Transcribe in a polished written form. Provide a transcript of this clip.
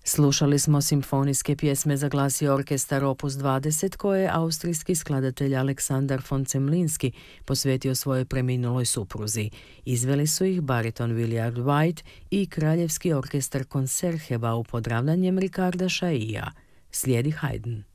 Slušali smo simfonijske pjesme za glas i orkestar Opus 20 koje je austrijski skladatelj Aleksandar von Zemlinski posvetio svojoj preminuloj supruzi. Izveli su ih bariton Willard White i kraljevski orkestar Concertgebouw pod ravnanjem Ricarda Chaillela. Slijedi Haydn.